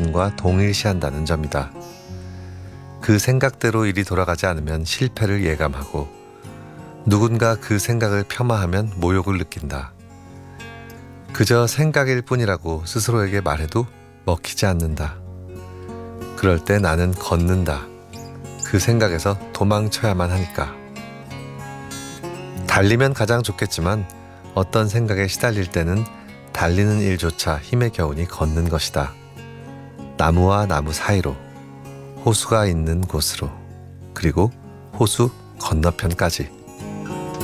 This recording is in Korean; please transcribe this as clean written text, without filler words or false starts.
자신과 동일시한다는 점이다. 그 생각대로 일이 돌아가지 않으면 실패를 예감하고 누군가 그 생각을 폄하하면 모욕을 느낀다. 그저 생각일 뿐이라고 스스로에게 말해도 먹히지 않는다. 그럴 때 나는 걷는다. 그 생각에서 도망쳐야만 하니까. 달리면 가장 좋겠지만 어떤 생각에 시달릴 때는 달리는 일조차 힘에 겨우니 걷는 것이다. 나무와 나무 사이로, 호수가 있는 곳으로, 그리고 호수 건너편까지.